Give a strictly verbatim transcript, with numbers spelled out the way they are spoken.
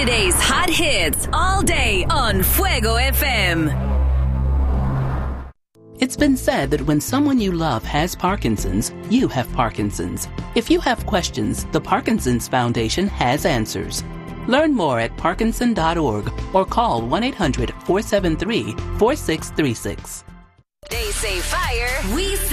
Today's hot hits all day on Fuego F M. It's been said that when someone you love has Parkinson's, you have Parkinson's. If you have questions, the Parkinson's Foundation has answers. Learn more at parkinson dot org or call one eight hundred four seven three four six three six. They say fire, we say